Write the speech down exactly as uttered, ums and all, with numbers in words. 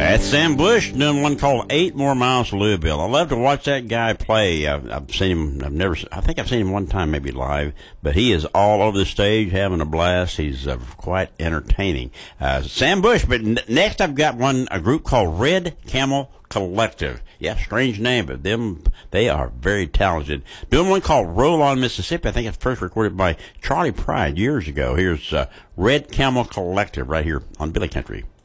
That's Sam Bush doing one called Eight More Miles to Louisville. I love to watch that guy play. I've, I've seen him. I've never. I think I've seen him one time, maybe live. But he is all over the stage, having a blast. He's uh, quite entertaining. Uh, Sam Bush. But n- next, I've got one. A group called Red Camel Collective. Yeah, strange name, but them they are very talented. Doing one called Roll On Mississippi. I think it's first recorded by Charlie Pride years ago. Here's uh, Red Camel Collective right here on Billy Country.